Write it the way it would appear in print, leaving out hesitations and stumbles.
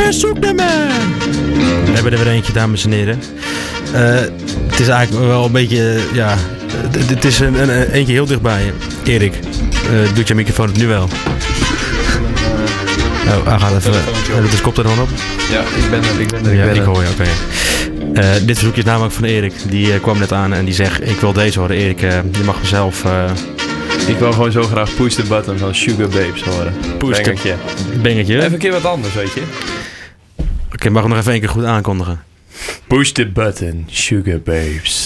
Zoek naar mij! We hebben er weer eentje, dames en heren. Het is eigenlijk wel een beetje, ja... Het is eentje heel dichtbij. Erik, doet je microfoon het nu wel? Hij gaat even... Doet de koptelefoon op? Ja, ik ben er. Ik hoor je, oké. Dit verzoekje is namelijk van Erik. Die kwam net aan en die zegt... Ik wil deze horen, Erik. Je mag mezelf... Ik wil gewoon zo graag Push the Button van Sugar Babes horen. Bangertje. Even een keer wat anders, weet je. Oké, mag ik nog even één keer goed aankondigen? Push the Button, Sugar Babes.